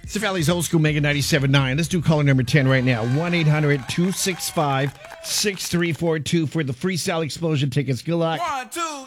It's the Valley's Old School Mega 97.9. Let's do caller number 10 right now. 1-800-265-6342 for the Freestyle Explosion tickets. Good luck. 1, 2,